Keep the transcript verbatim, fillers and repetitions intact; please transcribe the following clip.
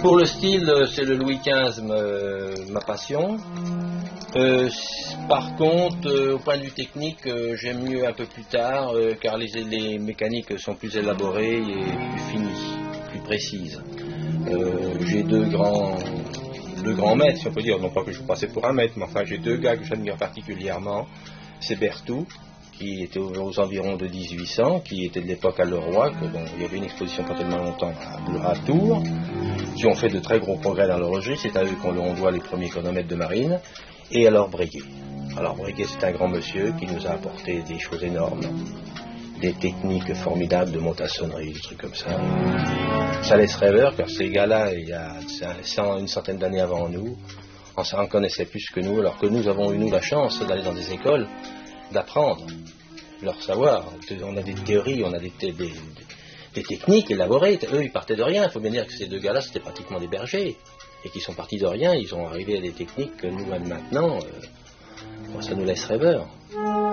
pour le style, c'est le Louis quinze, euh, ma passion. Euh, par contre, euh, au point de vue technique, euh, j'aime mieux un peu plus tard, euh, car les, les mécaniques sont plus élaborées et plus finies, plus précises. Euh, j'ai deux grands, deux grands maîtres, si on peut dire, non pas que je vous passais pour un maître, mais enfin j'ai deux gars que j'admire particulièrement. C'est Berthoud, qui était aux, aux environs de dix-huit cents, qui était de l'époque à Leroy, que, dont il y avait une exposition pas tellement longtemps à, à Tours, qui ont fait de très gros progrès dans l'horlogerie. C'est à eux qu'on doit les premiers chronomètres de marine. Et alors Breguet. Alors Breguet, c'est un grand monsieur qui nous a apporté des choses énormes, des techniques formidables de montassonnerie, des trucs comme ça. Ça laisse rêveur, car ces gars-là, il y a une centaine d'années avant nous, on s'en connaissait plus que nous, alors que nous avons eu nous la chance d'aller dans des écoles, d'apprendre leur savoir. On a des théories, on a des, des, des, des techniques élaborées. Eux, ils partaient de rien. Il faut bien dire que ces deux gars-là, c'était pratiquement des bergers. Et qui sont partis de rien, ils ont arrivé à des techniques que nous-mêmes maintenant, euh, bon, ça nous laisse rêveurs.